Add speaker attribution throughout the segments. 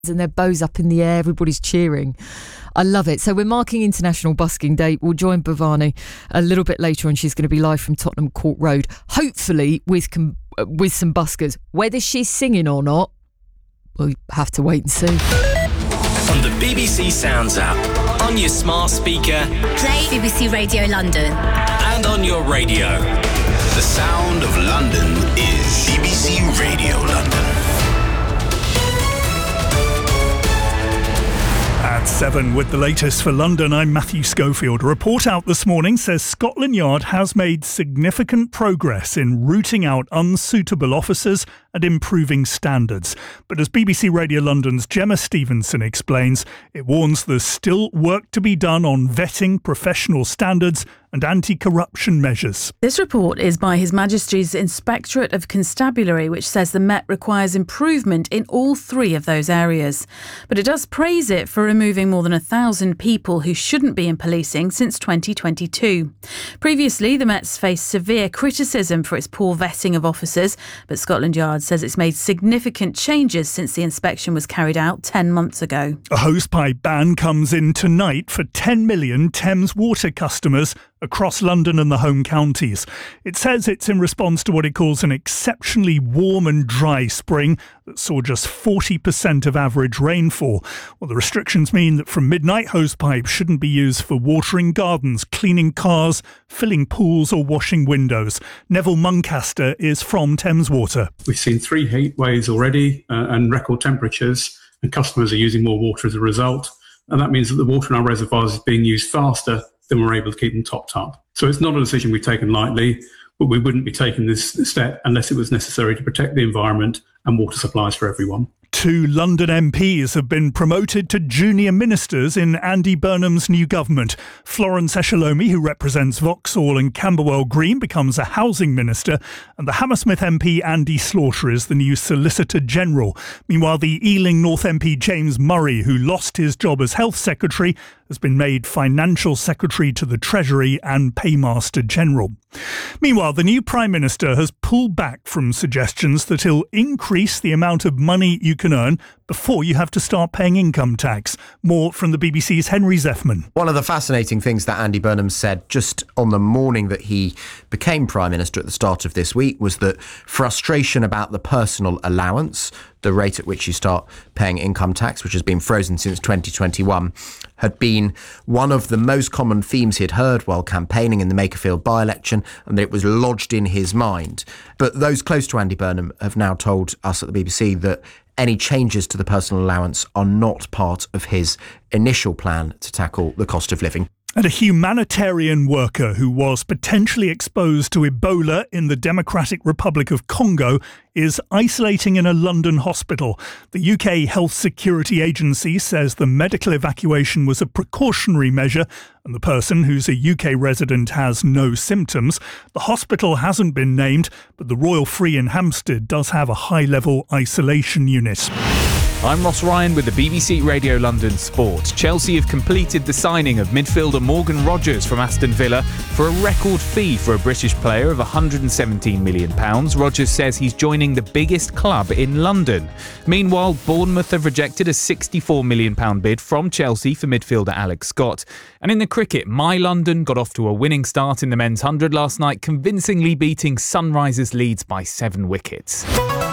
Speaker 1: and their bows up in the air, everybody's cheering. I love it. So we're marking International Busking Day. We'll join Bhavani a little bit later on. She's going to be live from Tottenham Court Road, hopefully with some buskers. Whether she's singing or not, we'll have to wait and see.
Speaker 2: On the BBC Sounds app, on your smart speaker,
Speaker 3: play BBC Radio London,
Speaker 2: and on your radio.
Speaker 4: The sound of London is BBC Radio London.
Speaker 5: At 7 with the latest for London, I'm Matthew Schofield. A report out this morning says Scotland Yard has made significant progress in rooting out unsuitable officers and improving standards. But as BBC Radio London's Gemma Stevenson explains, it warns there's still work to be done on vetting professional standards and anti-corruption measures.
Speaker 6: This report is by His Majesty's Inspectorate of Constabulary, which says the Met requires improvement in all three of those areas. But it does praise it for removing more than 1,000 people who shouldn't be in policing since 2022. Previously, the Met's faced severe criticism for its poor vetting of officers, but Scotland Yard says it's made significant changes since the inspection was carried out 10 months ago.
Speaker 5: A hosepipe ban comes in tonight for 10 million Thames Water customers across London and the home counties. It says it's in response to what it calls an exceptionally warm and dry spring that saw just 40% of average rainfall. Well, the restrictions mean that from midnight, hosepipes shouldn't be used for watering gardens, cleaning cars, filling pools or washing windows. Neville Muncaster is from Thames Water.
Speaker 7: We've seen 3 heat waves already and record temperatures, and customers are using more water as a result. And that means that the water in our reservoirs is being used faster than we're able to keep them topped up. So it's not a decision we've taken lightly, but we wouldn't be taking this step unless it was necessary to protect the environment and water supplies for everyone.
Speaker 5: 2 London MPs have been promoted to junior ministers in Andy Burnham's new government. Florence Eshalomi, who represents Vauxhall and Camberwell Green, becomes a housing minister, and the Hammersmith MP Andy Slaughter is the new Solicitor General. Meanwhile, the Ealing North MP James Murray, who lost his job as Health Secretary, has been made Financial Secretary to the Treasury and Paymaster General. Meanwhile, the new Prime Minister has pulled back from suggestions that he'll increase the amount of money you can earn before you have to start paying income tax. More from the BBC's Henry Zeffman.
Speaker 8: One of the fascinating things that Andy Burnham said just on the morning that he became Prime Minister at the start of this week was that frustration about the personal allowance, the rate at which you start paying income tax, which has been frozen since 2021, had been one of the most common themes he'd heard while campaigning in the Makerfield by-election, and that it was lodged in his mind. But those close to Andy Burnham have now told us at the BBC that any changes to the personal allowance are not part of his initial plan to tackle the cost of living.
Speaker 5: And a humanitarian worker who was potentially exposed to Ebola in the Democratic Republic of Congo is isolating in a London hospital. The UK Health Security Agency says the medical evacuation was a precautionary measure and the person, who's a UK resident, has no symptoms. The hospital hasn't been named, but the Royal Free in Hampstead does have a high-level isolation unit.
Speaker 9: I'm Ross Ryan with the BBC Radio London Sport. Chelsea have completed the signing of midfielder Morgan Rogers from Aston Villa for a record fee for a British player of £117 million. Rogers says he's joining the biggest club in London. Meanwhile, Bournemouth have rejected a £64 million bid from Chelsea for midfielder Alex Scott. And in the cricket, My London got off to a winning start in the men's 100 last night, convincingly beating Sunrisers Leeds by 7 wickets.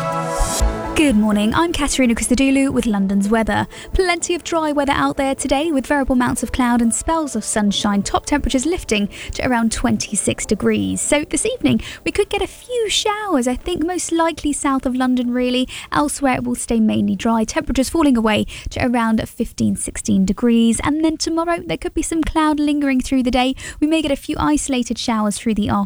Speaker 10: Good morning, I'm Katerina Christodoulou with London's weather. Plenty of dry weather out there today with variable amounts of cloud and spells of sunshine, top temperatures lifting to around 26 degrees. So this evening we could get a few showers, I think most likely south of London really. Elsewhere it will stay mainly dry, temperatures falling away to around 15-16 degrees. And then tomorrow there could be some cloud lingering through the day. We may get a few isolated showers through the afternoon.